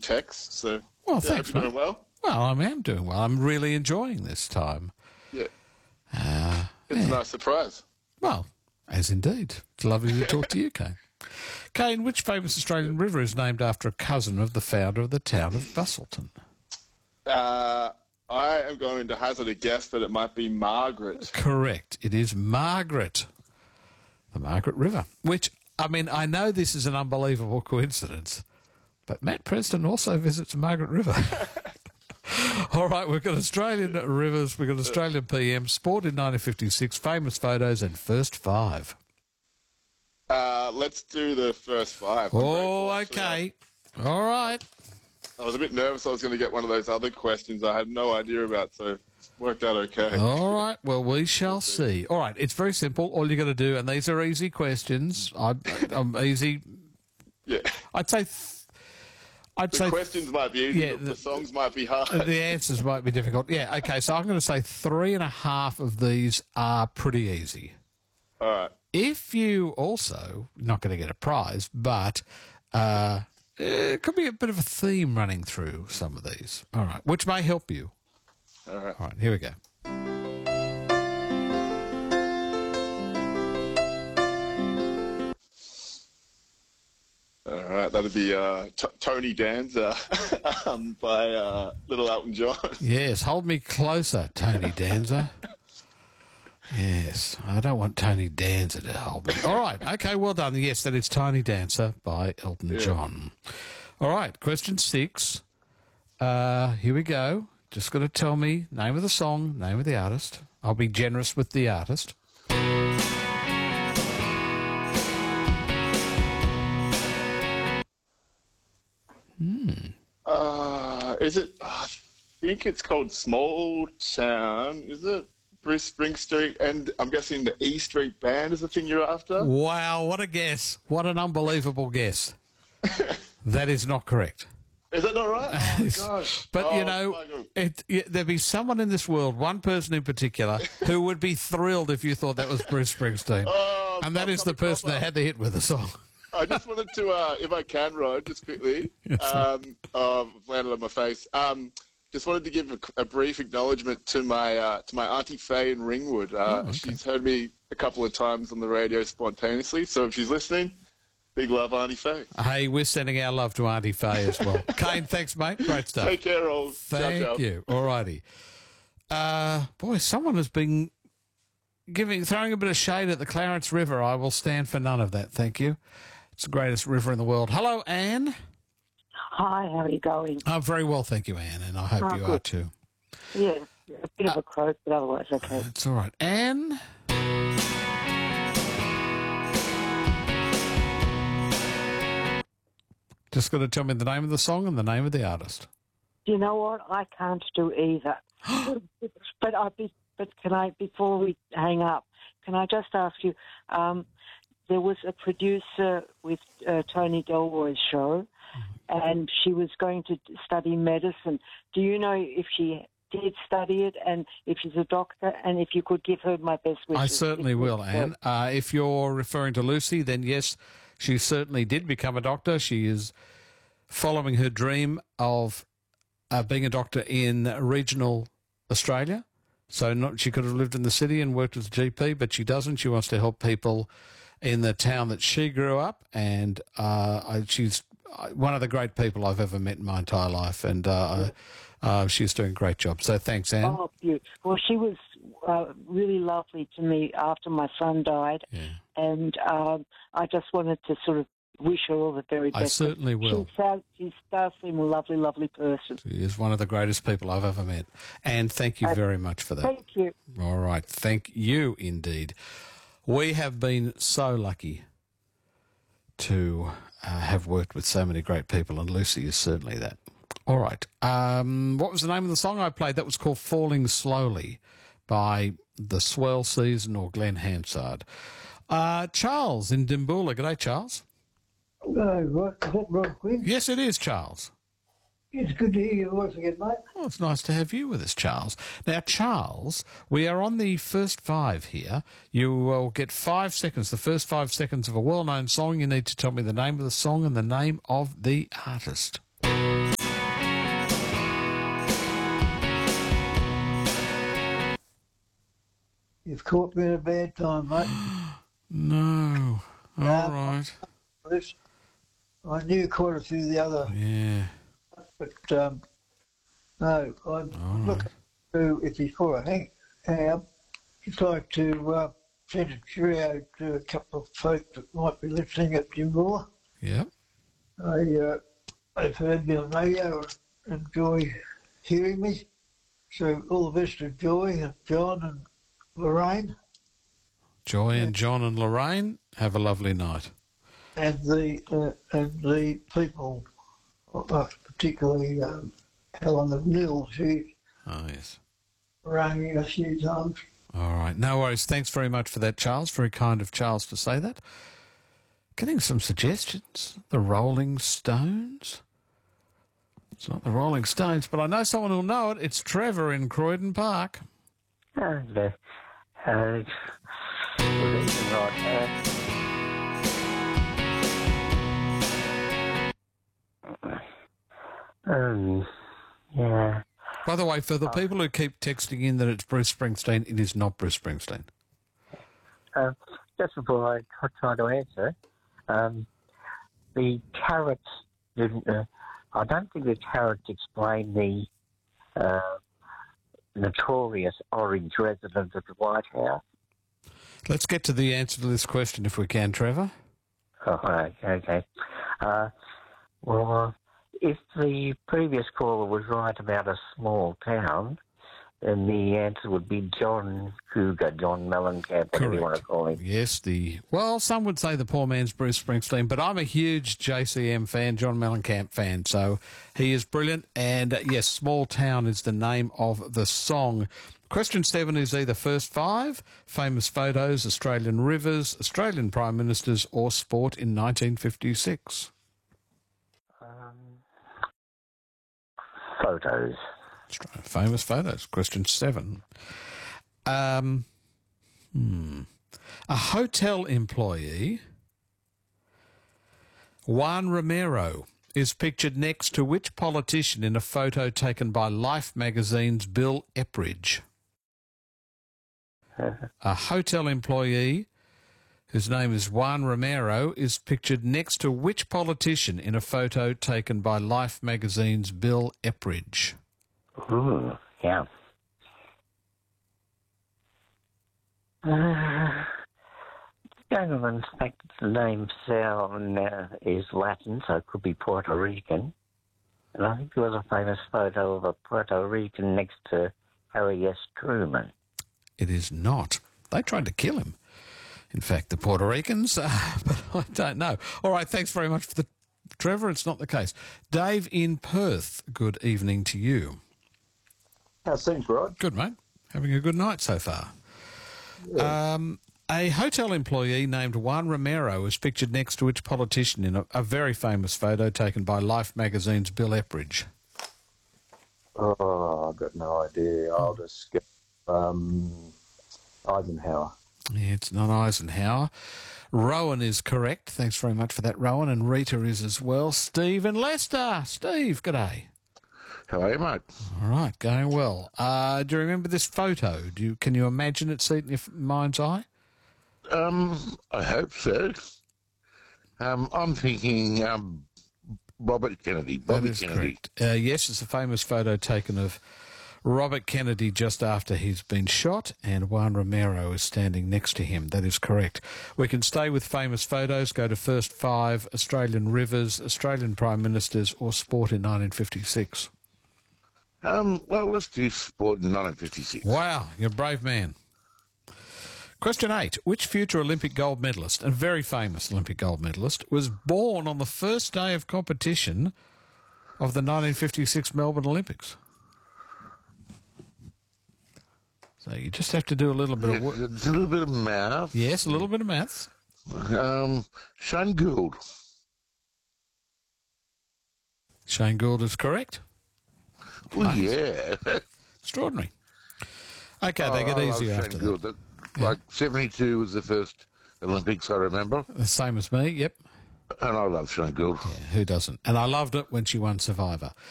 text. So, Well, yeah, thanks, hope you're mate. doing well. Well, I am doing well. I'm really enjoying this time. Yeah. It's a nice surprise. Well, as indeed. It's lovely to talk to you, Kane. Kane, which famous Australian river is named after a cousin of the founder of the town of Busselton? I am going to hazard a guess that it might be Margaret. Correct. It is Margaret. The Margaret River. Which, I mean, I know this is an unbelievable coincidence, but Matt Preston also visits Margaret River. All right, we've got Australian rivers, we've got Australian PM, sport in 1956, famous photos, and first five. Let's do the first five. Oh, okay. All right. I was a bit nervous I was going to get one of those other questions I had no idea about, so it worked out okay. All right. Well, we shall see. All right. It's very simple. All you got to do, and these are easy questions. I'm easy. Yeah. I'd say. The questions might be easy, yeah, but the songs might be hard. The answers might be difficult. Yeah. Okay. So I'm going to say 3.5 of these are pretty easy. All right. If you also not going to get a prize, but it could be a bit of a theme running through some of these. All right. Which may help you. All right. All right. Here we go. All right, that'd be Tony Danza by Little Elton John. Yes, hold me closer, Tony Danza. Yes, I don't want Tony Danza to hold me. All right, okay, well done. Yes, that is Tiny Dancer by Elton John. All right, question 6. Here we go. Just got to tell me name of the song, name of the artist. I'll be generous with the artist. Is it? I think it's called Small Town. Is it? Bruce Springsteen, and I'm guessing the E Street Band is the thing you're after? Wow, what a guess. What an unbelievable guess. That is not correct. Is that not right? Oh, my gosh. But, you know, there'd be someone in this world, one person in particular, who would be thrilled if you thought that was Bruce Springsteen. And that is the person that had the hit with the song. I just wanted to, if I can, Rod, just quickly, I've landed on my face. Just wanted to give a brief acknowledgement to my Auntie Faye in Ringwood. Okay. She's heard me a couple of times on the radio spontaneously, so if she's listening, big love, Auntie Faye. Hey, we're sending our love to Auntie Faye as well. Kane, thanks, mate. Great stuff. Take care, all. Thank you. All righty. Boy, someone has been throwing a bit of shade at the Clarence River. I will stand for none of that, thank you. It's the greatest river in the world. Hello, Anne. Hi, how are you going? I'm very well, thank you, Anne, and I hope you are too. Yeah, a bit of a croak, but otherwise okay. It's all right. Anne? Just got to tell me the name of the song and the name of the artist. You know what? I can't do either. But can I, before we hang up, can I just ask you, there was a producer with Tony Delroy's show, and she was going to study medicine. Do you know if she did study it and if she's a doctor, and if you could give her my best wishes? I certainly will, Anne. If you're referring to Lucy, then yes, she certainly did become a doctor. She is following her dream of being a doctor in regional Australia. So she could have lived in the city and worked as a GP, but she doesn't. She wants to help people in the town that she grew up, and she's one of the great people I've ever met in my entire life, and she's doing a great job. So thanks, Anne. Oh, beautiful. Well, she was really lovely to me after my son died, and I just wanted to sort of wish her all the very best. I certainly will. She does seem a lovely, lovely person. She is one of the greatest people I've ever met. And thank you very much for that. Thank you. All right. Thank you indeed. We have been so lucky to have worked with so many great people, and Lucy is certainly that. All right. What was the name of the song I played? That was called Falling Slowly by the Swell Season or Glenn Hansard. Charles in Dimboola. G'day, Charles. Right. Is that Rod Quinn? Yes, it is, Charles. It's good to hear your voice again, mate. Oh, it's nice to have you with us, Charles. Now, Charles, we are on the first 5 here. You will get 5 seconds, the first 5 seconds of a well-known song. You need to tell me the name of the song and the name of the artist. You've caught me at a bad time, mate. No. All right. This, I knew quite a few of the other, Yeah. but no, I'm looking to, if before I hang up, just like to send a cheerio to a couple of folk that might be listening at Jimbour. Yep. They've heard me on radio and enjoy hearing me. So all the best to Joy and John and Lorraine. Joy and John and Lorraine, have a lovely night. And the people, particularly Helen of Nil, she Oh, yes. rang me a few times. All right. No worries. Thanks very much for that, Charles. Very kind of Charles to say that. Getting some suggestions. The Rolling Stones? It's not the Rolling Stones, but I know someone who'll know it. It's Trevor in Croydon Park. Good evening, Rod. Yeah. By the way, for the people who keep texting in that it's Bruce Springsteen, it is not Bruce Springsteen. Just before I try to answer, the carrots didn't. I don't think the carrots explain the notorious orange resident of the White House. Let's get to the answer to this question if we can, Trevor. Oh, okay. Well, if the previous caller was right about a small town, then the answer would be John Cougar, John Mellencamp, whatever you want to call him. Yes, some would say the poor man's Bruce Springsteen, but I'm a huge JCM fan, John Mellencamp fan, so he is brilliant. And yes, Small Town is the name of the song. Question 7 is either first 5, famous photos, Australian rivers, Australian Prime Ministers, or sport in 1956. Photos. Famous photos. Question 7. A hotel employee, Juan Romero, is pictured next to which politician in a photo taken by Life magazine's Bill Epridge? A hotel employee whose name is Juan Romero is pictured next to which politician in a photo taken by Life magazine's Bill Epridge? Ooh, yeah. Going on the fact that the name Sound is Latin, so it could be Puerto Rican. And I think there was a famous photo of a Puerto Rican next to Harry S. Truman. It is not. They tried to kill him. In fact, the Puerto Ricans, but I don't know. All right, thanks very much for the Trevor. It's not the case. Dave in Perth, good evening to you. How's things, Rod? Good, mate. Having a good night so far. Yeah. A hotel employee named Juan Romero is pictured next to which politician in a very famous photo taken by Life magazine's Bill Epridge? Oh, I've got no idea. I'll just skip Eisenhower. Yeah, it's not Eisenhower. Rowan is correct. Thanks very much for that, Rowan. And Rita is as well. Steve and Leicester. Steve, g'day. How are you, mate? All right, going well. Do you remember this photo? Can you imagine it seeing in your mind's eye? I hope so. I'm thinking Robert Kennedy. That is correct. Yes, it's a famous photo taken of Robert Kennedy just after he's been shot, and Juan Romero is standing next to him. That is correct. We can stay with famous photos, go to first 5, Australian rivers, Australian Prime Ministers, or sport in 1956. Well, let's do sport in 1956. Wow, you're a brave man. Question 8. Which future Olympic gold medalist, a very famous Olympic gold medalist, was born on the first day of competition of the 1956 Melbourne Olympics? So you just have to do a little bit of work. A little bit of math. Yes, a little bit of maths. Shane Gould. Shane Gould is correct. Well, yeah. Extraordinary. Okay, they get easier after that. Gould. Like 72 was the first Olympics, I remember. The same as me, yep. And I love Shane Gould. Yeah, who doesn't? And I loved it when she won Survivor.